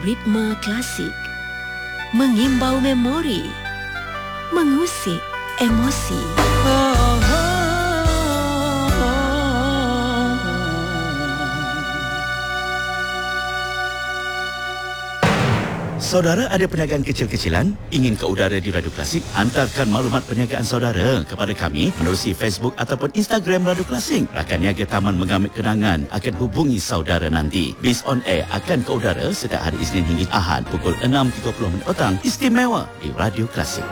ritme klasik, mengimbau memori, mengusik emosi. Saudara ada perniagaan kecil-kecilan? Ingin ke udara di Radio Klasik? Hantarkan maklumat perniagaan saudara kepada kami menerusi Facebook ataupun Instagram Radio Klasik. Rakan niaga Taman Mengamit Kenangan akan hubungi saudara nanti. Biz on Air akan ke udara setiap hari Isnin hingga Ahad pukul 6.30 petang. Istimewa di Radio Klasik.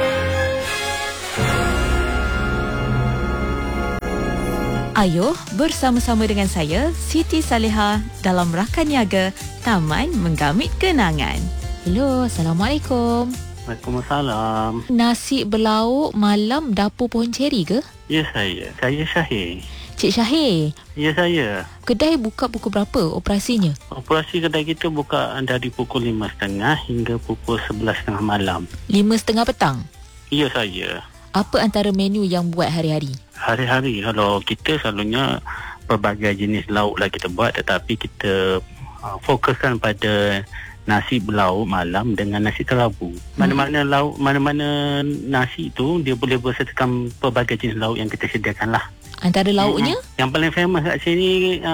Ayo bersama-sama dengan saya, Siti Saleha dalam Rakan Niaga Taman Menggamit Kenangan. Hello, Assalamualaikum. Waalaikumsalam. Nasi berlauk malam dapur pohon ceri ke? Ya, saya. Saya Syahir. Cik Syahir. Ya, saya. Kedai buka pukul berapa operasinya? Operasi kedai kita buka dari pukul 5.30 hingga pukul 11.30 malam. 5.30 petang? Ya, saya. Apa antara menu yang buat hari-hari? Hari-hari, kalau kita selalunya pelbagai jenis lauk lah kita buat, tetapi kita fokuskan pada nasi berlauk malam dengan nasi kerabu. Mana-mana lauk, mana-mana nasi itu dia boleh bersertakan pelbagai jenis lauk yang kita sediakan lah. Antara lauknya? Yang paling famous kat sini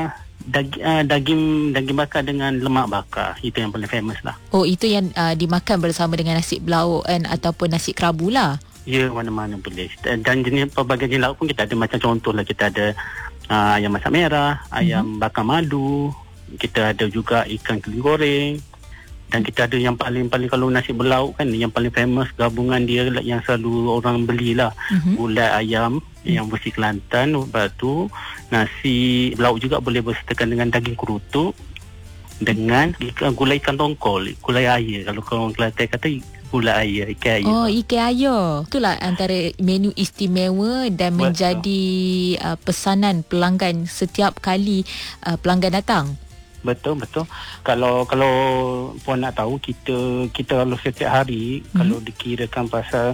daging bakar dengan lemak bakar. Itu yang paling famous lah. Oh, itu yang dimakan bersama dengan nasi berlauk ataupun nasi kerabu lah. Ya, mana-mana boleh. Dan jenis pelbagai jenis lauk pun kita ada. Macam contoh lah, kita ada ayam masak merah, ayam bakar madu, kita ada juga ikan keli goreng, dan kita ada yang paling kalau nasi berlauk kan, yang paling famous gabungan dia yang selalu orang belilah, gulai ayam yang bersih Kelantan. Lepas tu nasi berlauk juga boleh bersertakan dengan daging kerutuk dengan gulai ikan tongkol, gulai air. Kalau orang Kelantan kata gulai air, ikan air. Oh, ikan air. Itulah antara menu istimewa dan menjadi pesanan pelanggan setiap kali pelanggan datang. Betul. Kalau puan nak tahu, kita kalau setiap hari kalau dikirakan pasal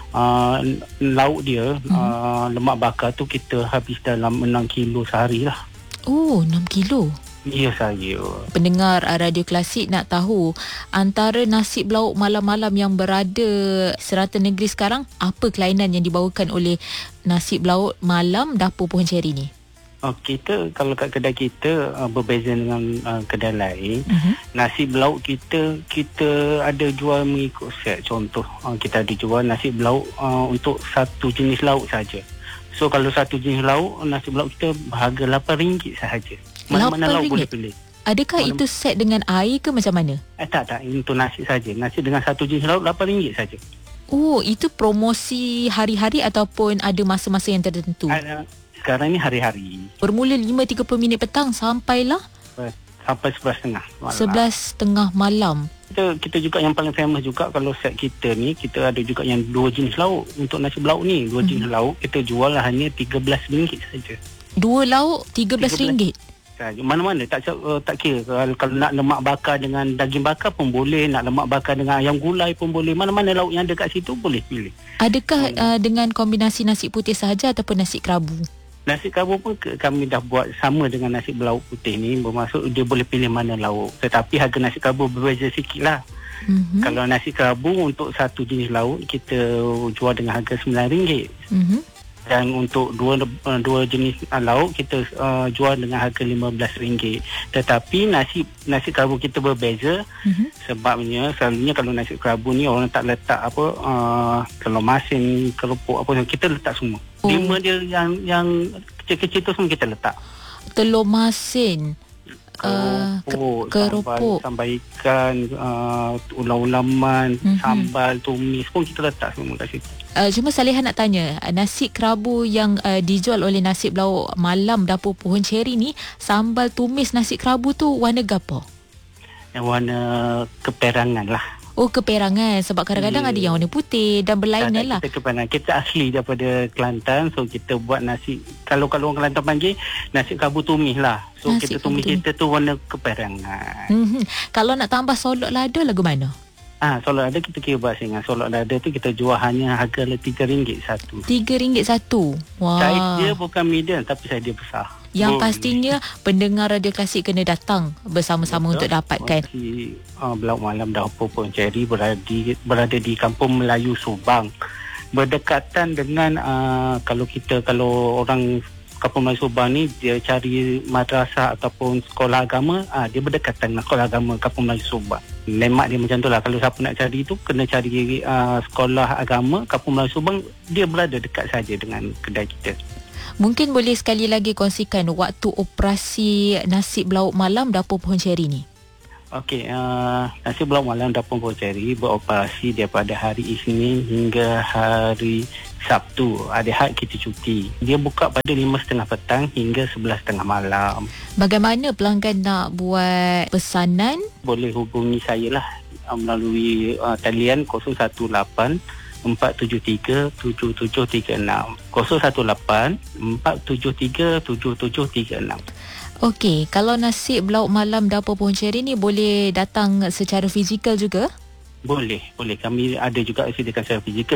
lauk dia, lemak bakar tu kita habis dalam 6 kilo sehari lah. Oh, 6 kilo. Ya, saya. Pendengar Radio Klasik nak tahu, antara nasi berlauk malam-malam yang berada serata negeri sekarang, apa kelainan yang dibawakan oleh nasi berlauk malam dapur pohon ceri ni? Kita kalau kat kedai kita berbeza dengan kedai lain. Nasi berlauk kita ada jual mengikut set. Contoh, kita ada jual nasi berlauk untuk satu jenis lauk saja. So kalau satu jenis lauk, nasi berlauk kita harga RM8 sahaja. Mana-mana lauk boleh pilih. Adakah itu set dengan air ke macam mana? Tak, untuk nasi saja. Nasi dengan satu jenis lauk RM8 saja. Oh, itu promosi hari-hari ataupun ada masa-masa yang tertentu? Sekarang ni hari-hari. Bermula 5.30 petang sampailah? Sampai 11.30 malam. 11.30 malam. Kita juga yang paling famous juga kalau set kita ni, kita ada juga yang 2 jenis lauk. Untuk nasi berlauk ni, 2 jenis lauk kita jual hanya RM13 saja. 2 lauk RM13? Mana-mana, tak kira. Kalau nak lemak bakar dengan daging bakar pun boleh, nak lemak bakar dengan ayam gulai pun boleh. Mana-mana lauk yang ada kat situ boleh pilih. Adakah dengan kombinasi nasi putih sahaja ataupun nasi kerabu? Nasi kerabu pun kami dah buat sama dengan nasi berlauk putih ni. Bermaksud dia boleh pilih mana lauk. Tetapi harga nasi kerabu berbeza sikit lah. Kalau nasi kerabu untuk satu jenis lauk kita jual dengan harga RM9. Dan untuk dua jenis lauk kita jual dengan harga RM15. Tetapi nasi kerabu kita berbeza. Sebabnya selalunya kalau nasi kerabu ni orang tak letak telur masin, kerupuk apa, kita letak semua. 5 dia yang kecil-kecil tu semua kita letak. Telur masin, kerupuk, sambal ikan, ulam-ulaman, sambal tumis pun kita letak semua kat situ. Cuma Saleha nak tanya, nasi kerabu yang dijual oleh nasi berlauk malam dapur pohon ceri ni, sambal tumis nasi kerabu tu warna gapo? Yang warna keperangan lah. Oh, keperangan. Sebab kadang-kadang ada yang warna putih dan berlainan lah. Kita asli daripada Kelantan. So kita buat nasi, kalau orang Kelantan panggil nasi kerabu tumis lah. So nasi kita tumis kita tu warna keperangan. Kalau nak tambah solok lada lagu mana? Solok dada kita kira bersaingan. Solok dada tu kita jual hanya harga RM3 satu. RM3 satu. Wah. Saiz dia bukan medium tapi saiz dia besar. Yang pastinya pendengar Radio Klasik kena datang bersama-sama untuk dapatkan. Belauk Malam Dapur Pohon Ceri berada di Kampung Melayu Subang. Berdekatan dengan kalau orang Kampung Melayu Subang ni dia cari madrasah ataupun sekolah agama, dia berdekatan dengan sekolah agama Kampung Melayu Subang. Lemak dia macam tu lah. Kalau siapa nak cari tu kena cari sekolah agama Kampung Melayu Subang, dia berada dekat saja dengan kedai kita. Mungkin boleh sekali lagi kongsikan waktu operasi nasi belauk malam Dapur Pohon Ceri ni. Okey, nasi belauk malam Dapur Pohon Ceri beroperasi daripada hari Isnin hingga hari Sabtu. Ada had kita cuti. Dia buka pada 5.30 petang hingga 11.30 malam. Bagaimana pelanggan nak buat pesanan? Boleh hubungi saya lah melalui talian 018-473-7736. 018-473-7736. Okey, kalau nasi belauk malam Dapur Pohon Ceri ni boleh datang secara fizikal juga? Boleh. Kami ada juga sediakan secara fizikal.